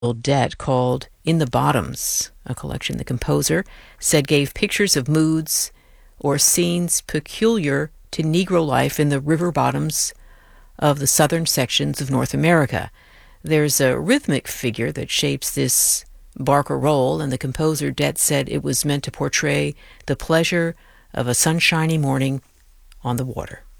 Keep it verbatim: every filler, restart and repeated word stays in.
Debt called In the Bottoms, a collection the composer said gave pictures of moods or scenes peculiar to Negro life in the river bottoms of the southern sections of North America. There's a rhythmic figure that shapes this barcarolle, and the composer Det said it was meant to portray the pleasure of a sunshiny morning on the water.